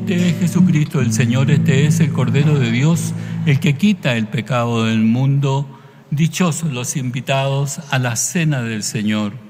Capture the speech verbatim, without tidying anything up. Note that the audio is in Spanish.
Este es Jesucristo el Señor, este es el Cordero de Dios, el que quita el pecado del mundo. Dichosos los invitados a la cena del Señor.